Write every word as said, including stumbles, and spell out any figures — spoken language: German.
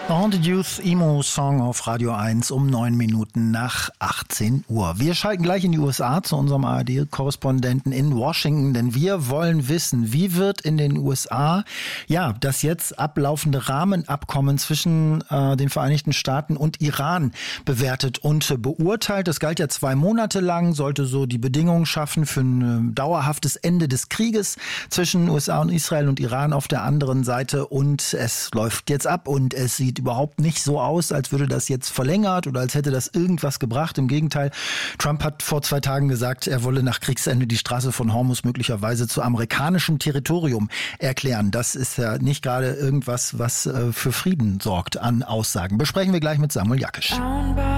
Haunted Youth Emo Song auf Radio eins um neun Minuten nach achtzehn Uhr. Wir schalten gleich in die U S A zu unserem A R D-Korrespondenten in Washington, denn wir wollen wissen, wie wird in den U S A ja das jetzt ablaufende Rahmenabkommen zwischen äh, den Vereinigten Staaten und Iran bewertet und beurteilt. Das galt ja zwei Monate lang, sollte so die Bedingungen schaffen für ein äh, dauerhaftes Ende des Krieges zwischen U S A und Israel und Iran auf der anderen Seite, und es läuft jetzt ab und es sieht überhaupt nicht so aus, als würde das jetzt verlängert oder als hätte das irgendwas gebracht. Im Gegenteil, Trump hat vor zwei Tagen gesagt, er wolle nach Kriegsende die Straße von Hormuz möglicherweise zu amerikanischem Territorium erklären. Das ist ja nicht gerade irgendwas, was äh, für Frieden sorgt an Aussagen. Besprechen wir gleich mit Samuel Jakisch.